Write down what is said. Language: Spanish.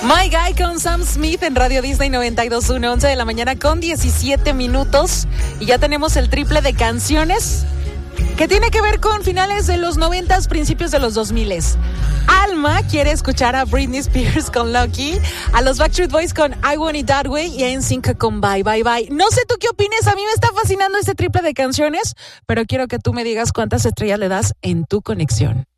My Guy con Sam Smith en Radio Disney 92.1, 11 de la mañana con 17 minutos. Y ya tenemos el triple de canciones que tiene que ver con finales de los 90s, principios de los 2000s. Alma quiere escuchar a Britney Spears con Lucky, a los Backstreet Boys con I Want It That Way y a NSYNC con Bye Bye Bye. No sé tú qué opines, a mí me está fascinando este triple de canciones, pero quiero que tú me digas cuántas estrellas le das en tu conexión.